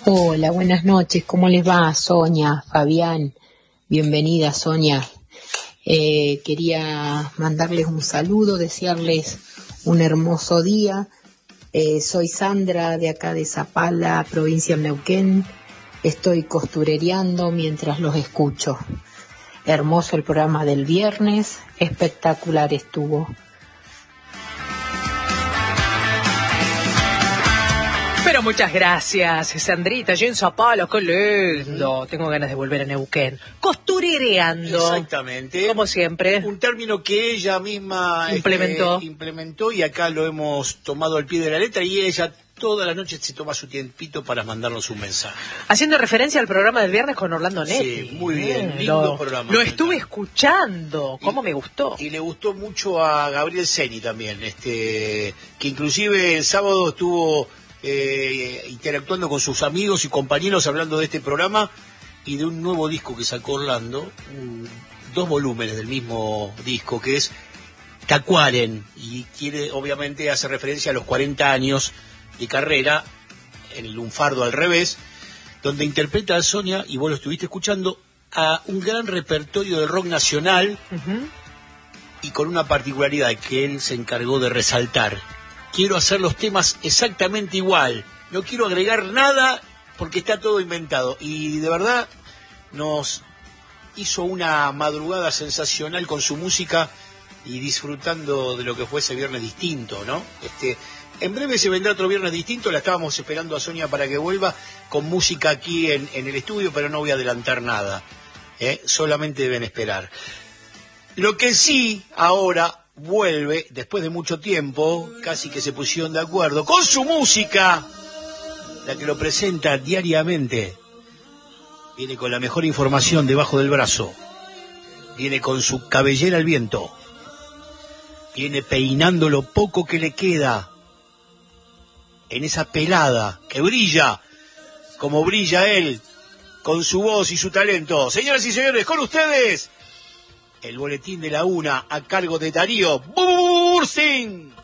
Hola, buenas noches, ¿cómo les va? Sonia, Fabián, bienvenida Sonia. Quería mandarles un saludo, desearles un hermoso día. Soy Sandra de acá de Zapala, provincia de Neuquén. Estoy costurereando mientras los escucho. Hermoso el programa del viernes, espectacular estuvo. Pero muchas gracias, Sandrita, allí en Zapala, qué lindo. Tengo ganas de volver a Neuquén. Costurereando. Exactamente. Como siempre. Un término que ella misma implementó y acá lo hemos tomado al pie de la letra y ella toda la noche se toma su tiempito para mandarnos un mensaje. Haciendo referencia al programa del viernes con Orlando Netti. Sí, muy bien, lindo programa. Lo estuve escuchando, cómo me gustó. Y le gustó mucho a Gabriel Ceni también, que inclusive el sábado estuvo interactuando con sus amigos y compañeros hablando de este programa y de un nuevo disco que sacó Orlando, 2 volúmenes del mismo disco que es Tacuaren, y obviamente hace referencia a los 40 años de carrera en el lunfardo al revés, donde interpreta a Sonia, y vos lo estuviste escuchando, a un gran repertorio de rock nacional, y con una particularidad que él se encargó de resaltar. Quiero hacer los temas exactamente igual, no quiero agregar nada porque está todo inventado, y de verdad nos hizo una madrugada sensacional con su música y disfrutando de lo que fue ese viernes distinto, ¿no? En breve se vendrá otro viernes distinto, la estábamos esperando a Sonia para que vuelva con música aquí en el estudio, pero no voy a adelantar nada, solamente deben esperar. Lo que sí ahora vuelve, después de mucho tiempo, casi que se pusieron de acuerdo, con su música, la que lo presenta diariamente. Viene con la mejor información debajo del brazo, viene con su cabellera al viento, viene peinando lo poco que le queda en esa pelada que brilla como brilla él, con su voz y su talento. Señoras y señores, con ustedes, el boletín de la 1 a cargo de Darío Bursin.